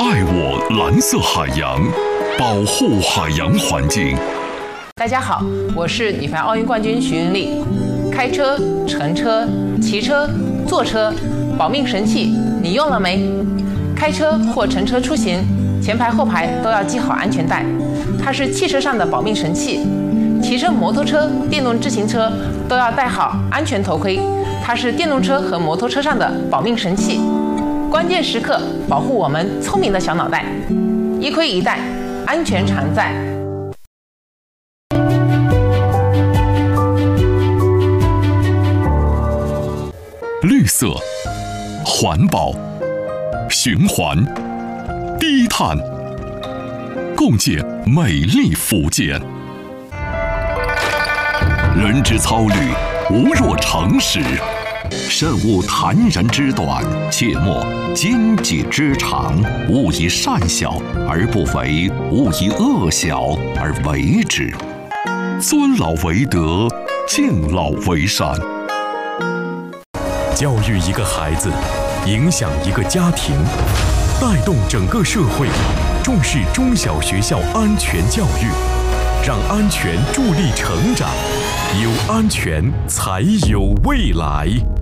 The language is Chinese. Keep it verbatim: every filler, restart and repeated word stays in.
爱我蓝色海洋，保护海洋环境。 大家好，我是女排奥运冠军徐云丽。开车、乘车、骑车、坐车，保命神器你用了没？开车或乘车出行，前排后排都要系好安全带，它是汽车上的保命神器。骑乘摩托车、电动自行车都要戴好安全头盔，它是电动车和摩托车上的保命神器。关键时刻保护我们聪明的小脑袋，一盔一带，安全常在。 绿色、环保、循环、低碳，共建美丽福建。人之操虑，无若成事。慎勿谈人之短，切莫奸己之长。勿以善小而不为，勿以恶小而为之。尊老为德，敬老为善。 教育一个孩子，影响一个家庭，带动整个社会，重视中小学校安全教育，让安全助力成长，有安全才有未来。